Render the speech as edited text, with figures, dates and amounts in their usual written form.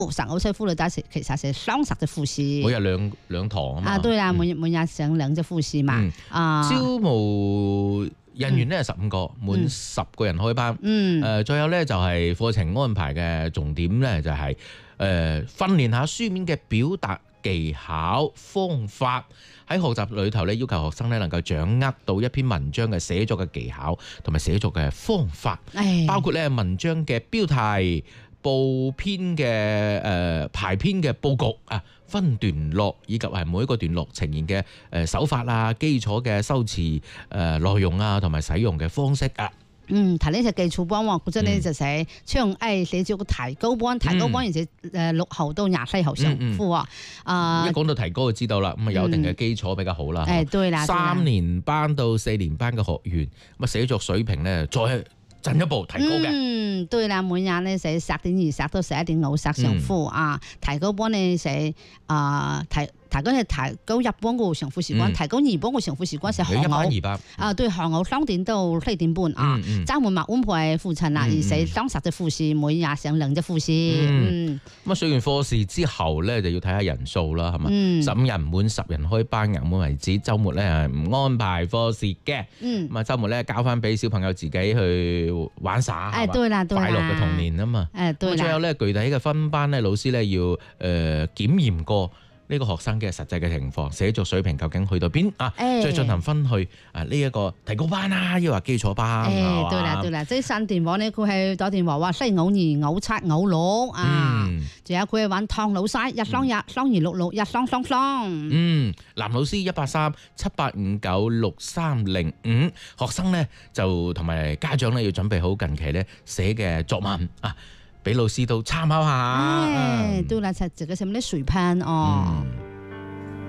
上歐式輔導，但係其實係雙實嘅輔師。 每日兩堂啊嘛。 對啦，每日上兩隻輔師嘛。 招募人員咧15個，滿10個人開班。再有咧就係課程安排嘅重點咧就係訓練下書面嘅表達技巧方法。喺學習裏頭咧，要求學生咧能夠掌握到一篇文章嘅寫作嘅技巧同埋寫作嘅方法，包括咧文章嘅標題、部篇嘅排篇嘅佈局啊、分段落以及係每一個段落呈現嘅手法啊、基礎嘅修辭內容啊同埋使用嘅方式啊。 睇呢隻基礎班喎，嗰陣咧就寫將寫咗個提高班，提高班而且6號到24號上課啊。 一講到提高就知道啦，咁啊有一定嘅基礎比較好啦。 對啦 ，3年班到4年班嘅學員，咁啊寫作水平咧再進一步提高嘅。 對啦，每日咧寫10.2到11.5上課啊，提高班咧寫提高1班嘅上課時間，提高2班嘅上課時間係韓歐 1班2班對，韓歐2點到4點半啊，週末咪安排課程啦，而且當實嘅課時每日上2隻課時。 咁啊上完課時之後咧就要睇下人數啦，係嘛？15人唔滿10人開班，額滿為止。週末咧係唔安排課時嘅，咁啊週末咧交翻俾小朋友自己去玩耍， 對啦， 快樂嘅童年啊嘛。 對啦。 仲有咧具體嘅分班咧，老師咧要檢驗過呢個學生嘅實際嘅情況，寫作水平究竟去到邊啊？再進行分去呢一個提高班啦，抑或基礎班。 對啦，即係上電話咧，佢係打電話話西偶2、偶7、偶6啊，仲有佢係玩唐老師1雙1、雙266、1雙雙雙。 男老師183-7859-6305，學生咧就同埋家長咧要準備好近期咧寫嘅作文啊。俾老師都參考下。 對啦，就這個什麼水噴哦。